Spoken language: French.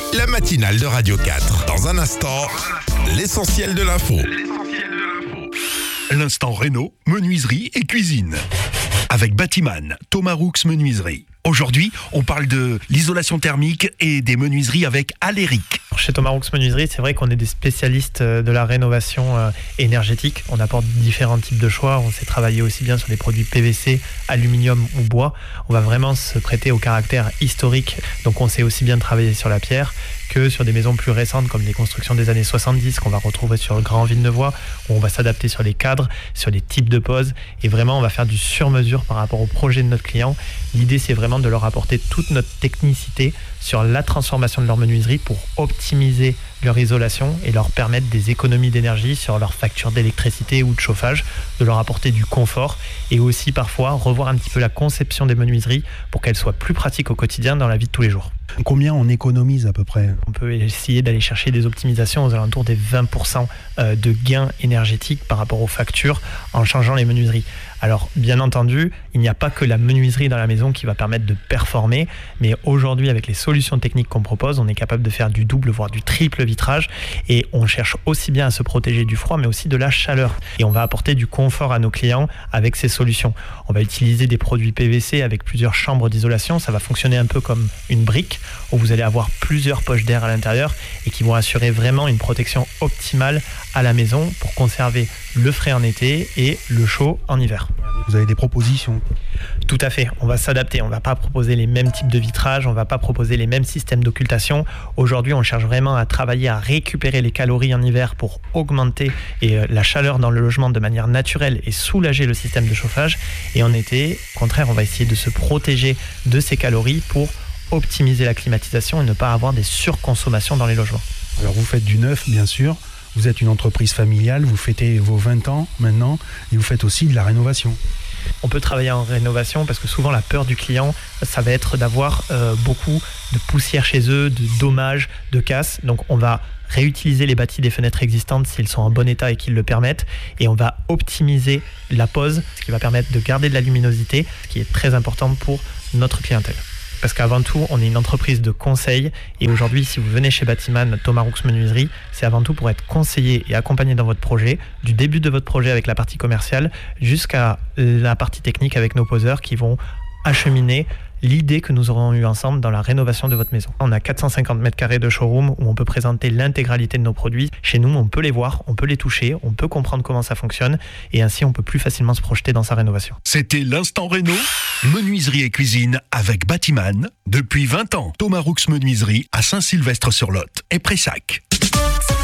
la matinale de Radio 4. Dans un instant, l'essentiel de l'info. L'instant réno, menuiserie et cuisine. Avec Batiman, Thomas Roux Menuiserie. Aujourd'hui, on parle de l'isolation thermique et des menuiseries avec Aléric. Chez Thomas Roux Menuiserie, c'est vrai qu'on est des spécialistes de la rénovation énergétique. On apporte différents types de choix. On sait travailler aussi bien sur des produits PVC, aluminium ou bois. On va vraiment se prêter au caractère historique. Donc on sait aussi bien travailler sur la pierre que sur des maisons plus récentes comme les constructions des années 70 qu'on va retrouver sur le Grand Villeneuvois, où on va s'adapter sur les cadres, sur les types de poses. Et vraiment, on va faire du sur-mesure par rapport au projet de notre client. L'idée, c'est vraiment de leur apporter toute notre technicité sur la transformation de leur menuiserie pour optimiser leur isolation et leur permettre des économies d'énergie sur leur facture d'électricité ou de chauffage, de leur apporter du confort et aussi parfois revoir un petit peu la conception des menuiseries pour qu'elles soient plus pratiques au quotidien dans la vie de tous les jours. Combien on économise à peu près ? On peut essayer d'aller chercher des optimisations aux alentours des 20% de gains énergétiques par rapport aux factures en changeant les menuiseries. Alors, bien entendu, il n'y a pas que la menuiserie dans la maison qui va permettre de performer, mais aujourd'hui, avec les solutions techniques qu'on propose, on est capable de faire du double, voire du triple vitrage, et on cherche aussi bien à se protéger du froid, mais aussi de la chaleur. Et on va apporter du confort à nos clients avec ces solutions. On va utiliser des produits PVC avec plusieurs chambres d'isolation. Ça va fonctionner un peu comme une brique, où vous allez avoir plusieurs poches d'air à l'intérieur et qui vont assurer vraiment une protection optimale à la maison pour conserver le frais en été et le chaud en hiver. Vous avez des propositions ? Tout à fait, on va s'adapter, on ne va pas proposer les mêmes types de vitrages, on ne va pas proposer les mêmes systèmes d'occultation. Aujourd'hui, on cherche vraiment à travailler à récupérer les calories en hiver pour augmenter la chaleur dans le logement de manière naturelle et soulager le système de chauffage. Et en été, au contraire, on va essayer de se protéger de ces calories pour optimiser la climatisation et ne pas avoir des surconsommations dans les logements. Alors vous faites du neuf, bien sûr. Vous êtes une entreprise familiale, vous fêtez vos 20 ans maintenant et vous faites aussi de la rénovation. On peut travailler en rénovation parce que souvent la peur du client, ça va être d'avoir beaucoup de poussière chez eux, de dommages, de casse. Donc on va réutiliser les bâtis des fenêtres existantes s'ils sont en bon état et qu'ils le permettent. Et on va optimiser la pose, ce qui va permettre de garder de la luminosité, ce qui est très important pour notre clientèle. Parce qu'avant tout, on est une entreprise de conseil et aujourd'hui, si vous venez chez Batiman, Thomas Roux Menuiserie, c'est avant tout pour être conseillé et accompagné dans votre projet, du début de votre projet avec la partie commerciale jusqu'à la partie technique avec nos poseurs qui vont acheminer l'idée que nous aurons eue ensemble dans la rénovation de votre maison. On a 450 m² de showroom où on peut présenter l'intégralité de nos produits. Chez nous, on peut les voir, on peut les toucher, on peut comprendre comment ça fonctionne et ainsi on peut plus facilement se projeter dans sa rénovation. C'était l'instant réno, menuiserie et cuisine avec Batiman. Depuis 20 ans, Thomas Roux Menuiserie à Saint-Sylvestre-sur-Lot et Pressac.